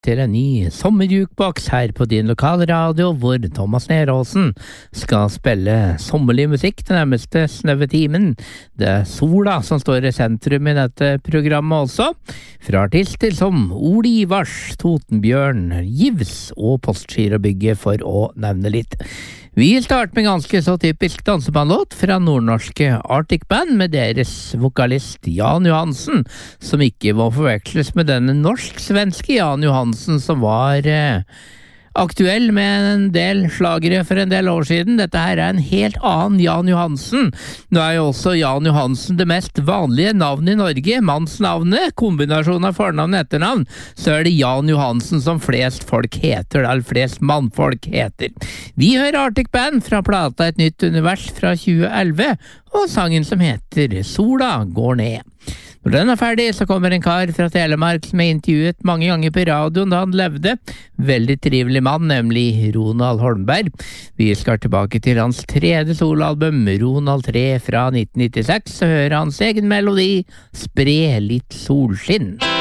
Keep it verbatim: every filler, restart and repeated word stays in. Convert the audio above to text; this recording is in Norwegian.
til en ny sommerjukeboks her på din lokale radio, hvor Thomas Neråsen skal spille sommerlig musikk den nærmeste snøve timen. Det er sola som står i sentrum i dette programmet også, fra artister som Ole Ivars, Totenbjørn, Givs og Postgirobygget, for å nevne litt. Vi starter med ganske så typisk dansebandlåt fra nordnorske Arctic Band med deres vokalist Jan Johansen, som ikke må forveksles med denne norsk-svenske Jan Johansen som var eh, aktuell med en del slagere for en del år siden. Dette her er en helt annen Jan Johansen. Nå er jo også Jan Johansen det mest vanlige navnet i Norge, mannsnavnet, kombinasjon av fornavn og etternavn, så er det Jan Johansen som flest folk heter, eller flest mannfolk heter. Vi hører Arctic Band fra plata Et nytt univers fra tjue elleve, og sangen som heter Sola går ned. Når den er ferdig, så kommer en kar fra Telemark som er intervjuet mange ganger på radioen da han levde. Veldig trivelig mann, nemlig Ronald Holmberg. Vi skal tilbake til hans tredje soloalbum, Ronald tre fra nitten nittiseks, og høre hans egen melodi, Spre litt solskinn.